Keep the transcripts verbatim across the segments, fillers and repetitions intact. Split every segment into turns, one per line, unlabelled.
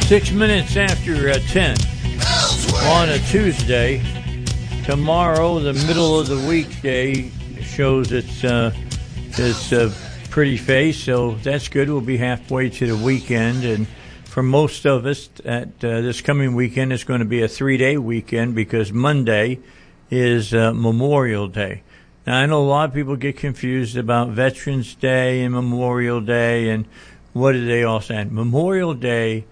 Six minutes after uh, ten on a Tuesday. Tomorrow, the middle of the weekday, shows its uh, its uh, pretty face, so that's good. We'll be halfway to the weekend, and for most of us, at uh, this coming weekend is going to be a three-day weekend because Monday is uh, Memorial Day. Now, I know a lot of people get confused about Veterans Day and Memorial Day, and what do they all stand? Memorial Day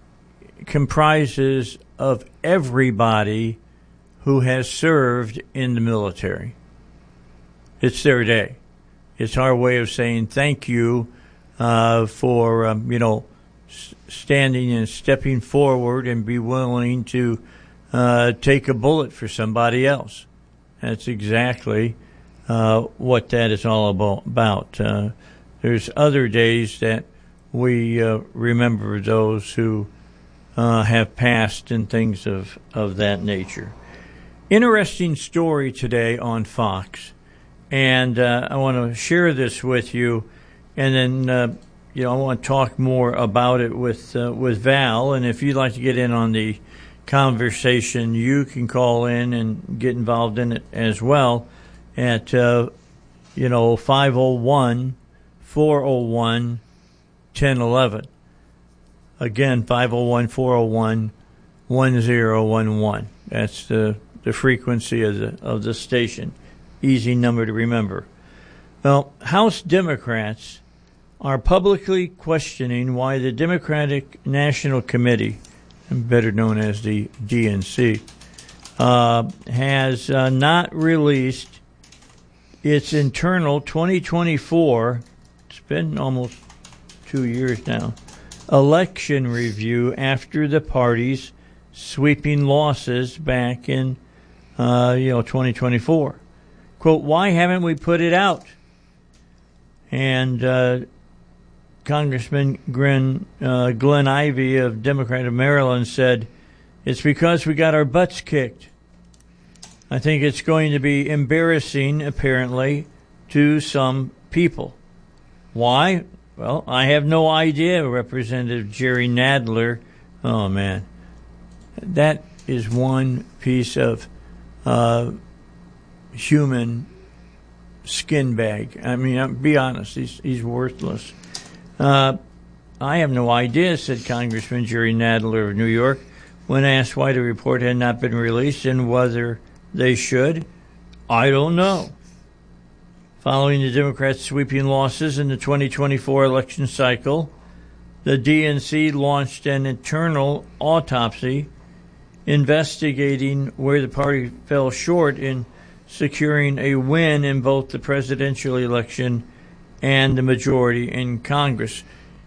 comprises of everybody who has served in the military. It's their day. It's our way of saying thank you uh, for, um, you know, s- standing and stepping forward and be willing to uh, take a bullet for somebody else. That's exactly uh, what that is all about. Uh, there's other days that we uh, remember those who uh, have passed and things of, of that nature. Interesting story today on Fox, and uh, I want to share this with you, and then uh, you know I want to talk more about it with uh, with Val. And if you'd like to get in on the conversation, you can call in and get involved in it as well at uh, you know five oh one, four oh one, ten eleven. Again, five oh one, four oh one, one oh one one. That's the the frequency of the of the station. Easy number to remember. Well, House Democrats are publicly questioning why the Democratic National Committee, better known as the D N C, uh, has uh, not released its internal twenty twenty-four, it's been almost two years now, election review after the party's sweeping losses back in uh, you know twenty twenty-four. Quote, why haven't we put it out? And uh, Congressman Glenn, uh, Glenn Ivey of Democrat of Maryland said, it's because we got our butts kicked. I think it's going to be embarrassing, apparently, to some people. Why? Well, I have no idea, Representative Jerry Nadler. Oh, man. That is one piece of uh, human skin bag. I mean, I'll be honest, he's, he's worthless. Uh, I have no idea, said Congressman Jerry Nadler of New York, when asked why the report had not been released and whether they should. I don't know. Following the Democrats' sweeping losses in the twenty twenty-four election cycle, the D N C launched an internal autopsy investigating where the party fell short in securing a win in both the presidential election and the majority in Congress.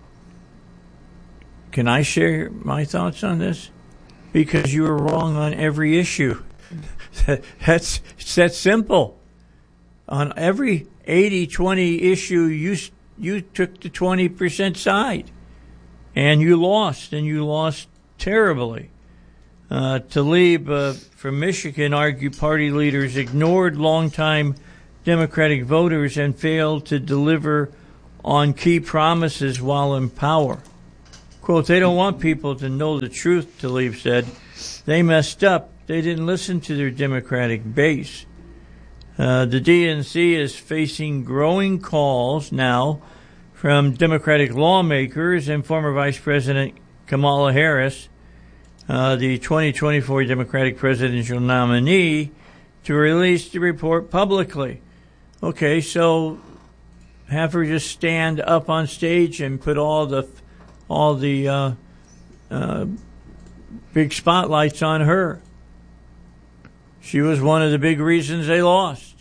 Can I share my thoughts on this? Because you were wrong on every issue. That's it's that simple. On every eighty twenty issue, you you took the twenty percent side, and you lost, and you lost terribly. Uh, Tlaib uh, from Michigan argued party leaders ignored longtime Democratic voters and failed to deliver on key promises while in power. Quote, they don't want people to know the truth, Tlaib said. They messed up. They didn't listen to their Democratic base. Uh, the D N C is facing growing calls now from Democratic lawmakers and former Vice President Kamala Harris, uh, the twenty twenty-four Democratic presidential nominee, to release the report publicly. Okay, so have her just stand up on stage and put all the all the uh, uh, big spotlights on her. She was one of the big reasons they lost.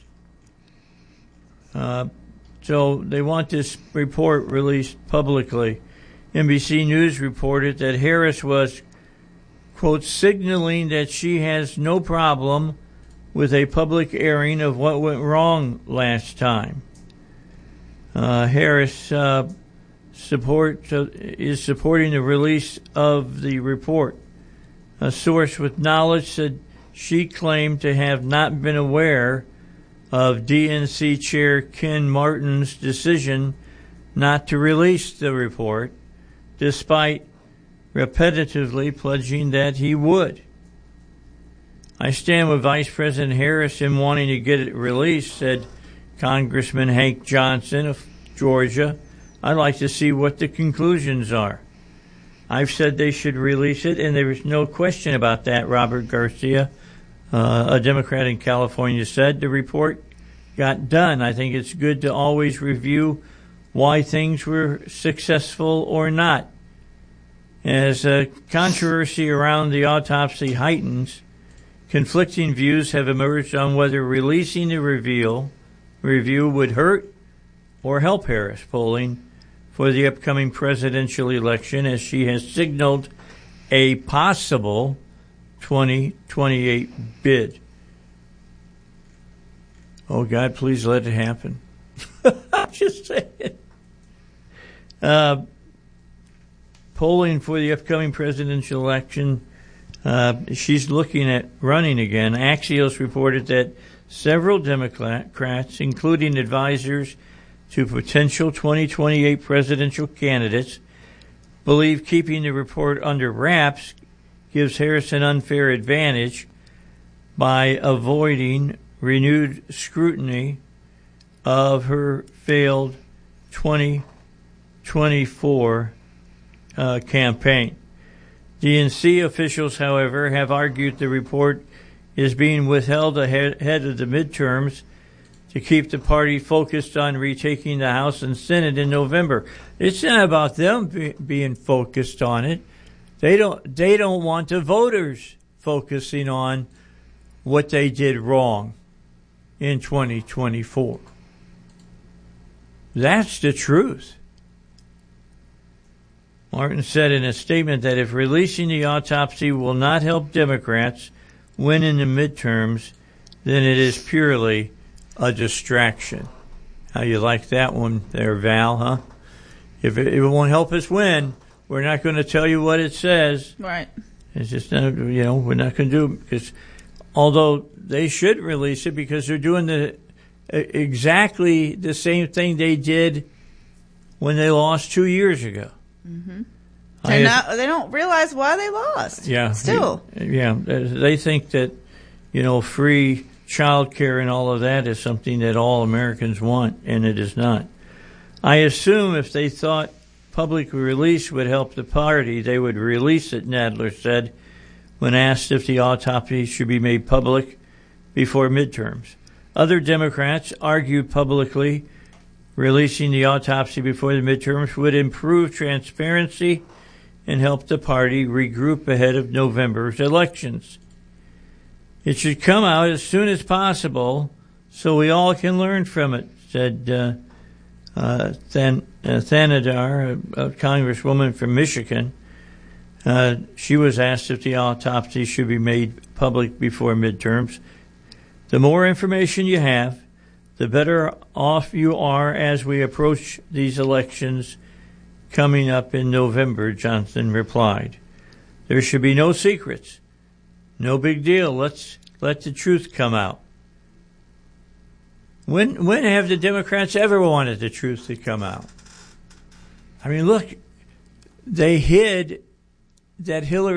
Uh, so they want this report released publicly. N B C News reported that Harris was, quote, signaling that she has no problem with a public airing of what went wrong last time. Uh, Harris uh, support uh, is supporting the release of the report. A source with knowledge said she claimed to have not been aware of D N C Chair Ken Martin's decision not to release the report, despite repetitively pledging that he would. I stand with Vice President Harris in wanting to get it released, said Congressman Hank Johnson of Georgia. I'd like to see what the conclusions are. I've said they should release it, and there is no question about that, Robert Garcia, uh, a Democrat in California, said. The report got done. I think it's good to always review why things were successful or not. As uh, controversy around the autopsy heightens, conflicting views have emerged on whether releasing the reveal, review would hurt or help Harris polling for the upcoming presidential election, as she has signaled a possible twenty twenty-eight bid. Oh, God, please let it happen. I'm just saying. Uh, polling for the upcoming presidential election, uh, she's looking at running again. Axios reported that several Democrats, including advisors to potential twenty twenty-eight presidential candidates, believe keeping the report under wraps gives Harris an unfair advantage by avoiding renewed scrutiny of her failed twenty twenty-four uh, campaign. D N C officials, however, have argued the report is being withheld ahead, ahead of the midterms to keep the party focused on retaking the House and Senate in November. It's not about them be, being focused on it. They don't. They don't want the voters focusing on what they did wrong in twenty twenty-four. That's the truth. Martin said in a statement that if releasing the autopsy will not help Democrats win in the midterms, then it is purely a distraction. How you like that one there, Val, huh? If it, if it won't help us win, we're not going to tell you what it says.
Right.
It's just, not, you know, we're not going to do it because although they should release it because they're doing the exactly the same thing they did when they lost two years ago.
Mm-hmm. They're not, they don't realize why they lost.
Yeah.
Still.
Yeah. They think that, you know, free child care and all of that is something that all Americans want, and it is not. I assume if they thought public release would help the party, they would release it, Nadler said, when asked if the autopsy should be made public before midterms. Other Democrats argued publicly releasing the autopsy before the midterms would improve transparency and help the party regroup ahead of November's elections. It should come out as soon as possible so we all can learn from it, said uh, uh, Than- uh, Thanadar, a, a congresswoman from Michigan. Uh, she was asked if the autopsy should be made public before midterms. The more information you have, the better off you are as we approach these elections coming up in November, Johnson replied. There should be no secrets. No big deal. Let's let the truth come out. When when have the Democrats ever wanted the truth to come out? I mean, look, they hid that Hillary